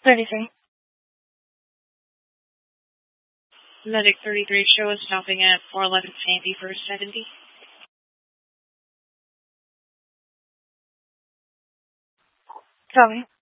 33. Medic 33, show is stopping at 411 Sandy for 70. Copy.